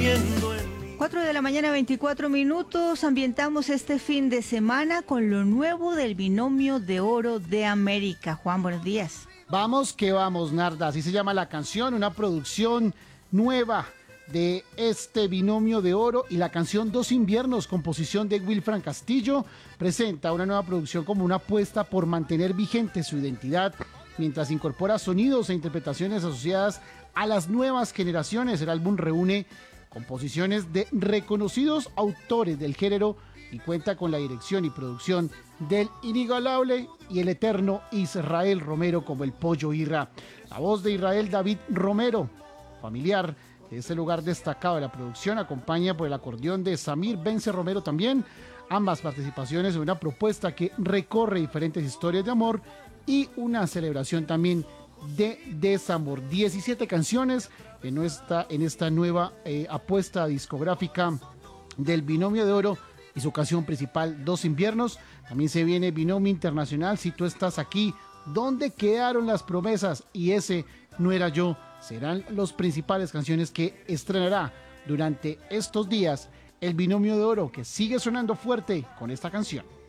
viviendo en mí. 4 de la mañana, 24 minutos. Ambientamos este fin de semana con lo nuevo del Binomio de Oro de América. Juan, buenos días. Vamos que vamos, Narda. Así se llama la canción, una producción nueva de este Binomio de Oro, y la canción Dos Inviernos, composición de Wilfran Castillo, presenta una nueva producción como una apuesta por mantener vigente su identidad mientras incorpora sonidos e interpretaciones asociadas a las nuevas generaciones. El álbum reúne composiciones de reconocidos autores del género y cuenta con la dirección y producción del inigualable y el eterno Israel Romero como el Pollo Irra. La voz de Israel David Romero, familiar de ese lugar destacado de la producción, acompaña por el acordeón de Samir Bence Romero también. Ambas participaciones en una propuesta que recorre diferentes historias de amor y una celebración también de desamor. 17 canciones en esta nueva apuesta discográfica del Binomio de Oro y su canción principal Dos Inviernos. También se viene Binomio Internacional, Si tú estás aquí, ¿dónde quedaron las promesas? Y ese no era yo. Serán las principales canciones que estrenará durante estos días el Binomio de Oro, que sigue sonando fuerte con esta canción.